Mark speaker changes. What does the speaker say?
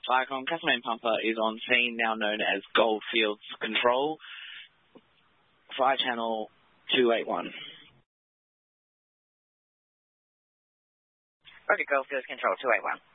Speaker 1: Viacom, Castle Main Pumper is on scene, now known as Goldfields Control, Fire Channel 281.
Speaker 2: Roger, Goldfields Control 281.